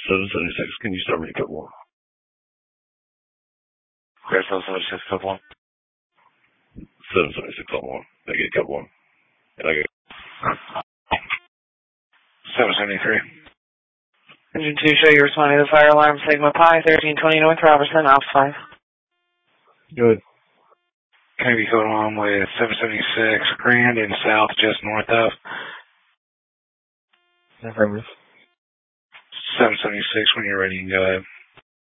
776, can you start me a couple more? Crash 776, couple one. 776 on one. I get a couple one. And I get 773. Engine 2, show you responding to the fire alarm. Sigma Pi, 1320 North Robertson, Alpha 5. Good. Can you go on with 776 Grand and south just north of? Affirmative. 776 when you're ready, you can go ahead.